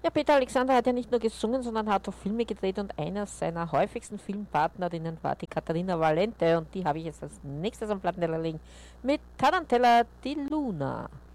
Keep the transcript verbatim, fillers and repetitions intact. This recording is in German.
Der Peter Alexander hat ja nicht nur gesungen, sondern hat auch Filme gedreht und einer seiner häufigsten Filmpartnerinnen war die Katharina Valente und die habe ich jetzt als nächstes am Plattenteller liegen mit Tarantella di Luna.